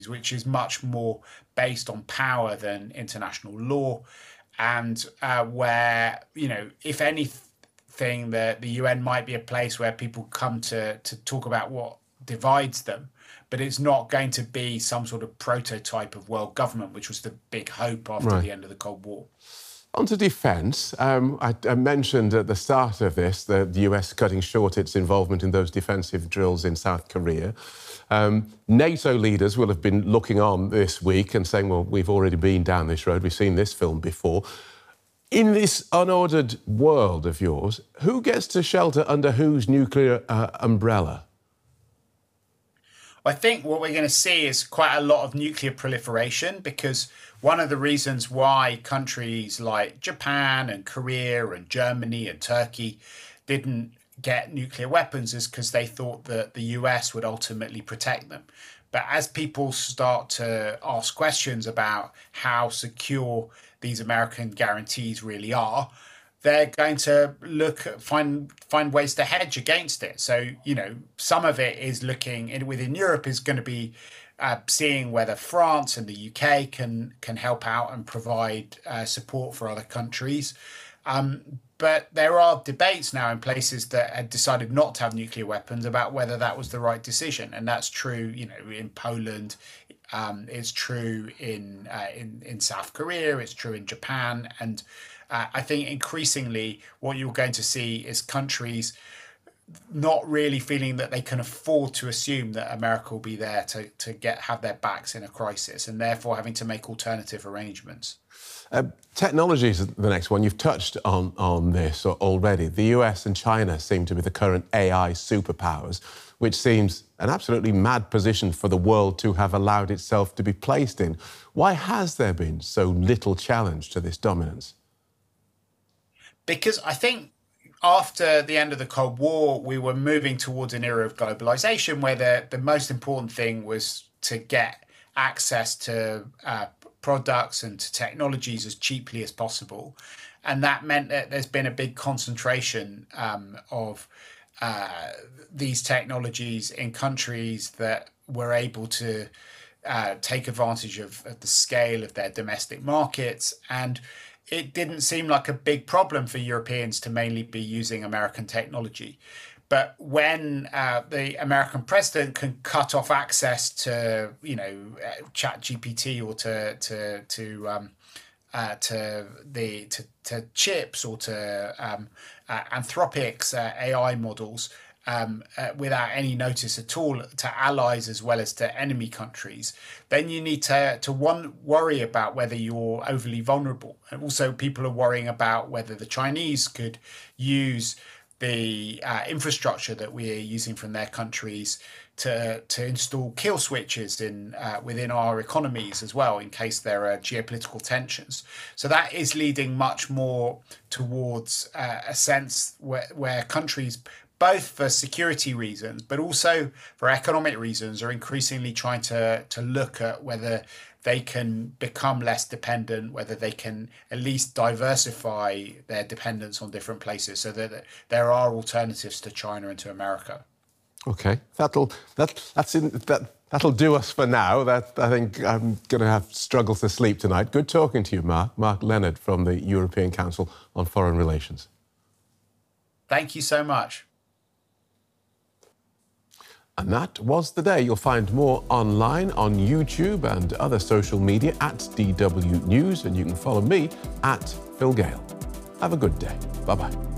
which is much more based on power than international law, and where, if anything, the UN might be a place where people come to talk about what divides them, but it's not going to be some sort of prototype of world government, which was the big hope after the end of the Cold War. On to defence. I mentioned at the start of this that the US cutting short its involvement in those defensive drills in South Korea. NATO leaders will have been looking on this week and saying, well, we've already been down this road, we've seen this film before. In this unordered world of yours, who gets to shelter under whose nuclear umbrella? I think what we're going to see is quite a lot of nuclear proliferation, because one of the reasons why countries like Japan and Korea and Germany and Turkey didn't get nuclear weapons is because they thought that the US would ultimately protect them. But as people start to ask questions about how secure these American guarantees really are, they're going to find ways to hedge against it. So, some of it is looking within Europe is going to be seeing whether France and the UK can help out and provide support for other countries. But there are debates now in places that had decided not to have nuclear weapons about whether that was the right decision. And that's true, in Poland. It's true in South Korea. It's true in Japan. And I think increasingly what you're going to see is countries not really feeling that they can afford to assume that America will be there to have their backs in a crisis, and therefore having to make alternative arrangements. Technology is the next one. You've touched on this already. The US and China seem to be the current AI superpowers, which seems an absolutely mad position for the world to have allowed itself to be placed in. Why has there been so little challenge to this dominance? Because I think after the end of the Cold War, we were moving towards an era of globalization where the most important thing was to get access to products and to technologies as cheaply as possible. And that meant that there's been a big concentration of these technologies in countries that were able to take advantage of the scale of their domestic markets. And it didn't seem like a big problem for Europeans to mainly be using American technology. But when the American president can cut off access to, ChatGPT or to chips or to Anthropic's AI models without any notice at all to allies as well as to enemy countries, then you need to worry about whether you're overly vulnerable. And also people are worrying about whether the Chinese could use the infrastructure that we are using from their countries to install kill switches within our economies as well, in case there are geopolitical tensions. So that is leading much more towards a sense where countries, both for security reasons, but also for economic reasons, are increasingly trying to look at whether they can become less dependent, whether they can at least diversify their dependence on different places so that there are alternatives to China and to America. OK, that'll do us for now. I think I'm going to have struggles to sleep tonight. Good talking to you, Mark. Mark Leonard from the European Council on Foreign Relations. Thank you so much. And that was the day. You'll find more online on YouTube and other social media at DW News, and you can follow me at Phil Gale. Have a good day. Bye-bye.